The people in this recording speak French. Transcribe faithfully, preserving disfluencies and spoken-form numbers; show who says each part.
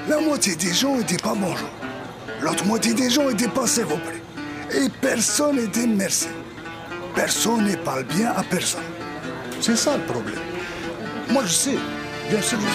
Speaker 1: La moitié des gens ne disent pas bonjour. L'autre moitié des gens ne disent pas s'il vous plaît. Et personne ne dit merci. Personne ne parle bien à personne. C'est ça le problème. Moi, je sais. Bien sûr, je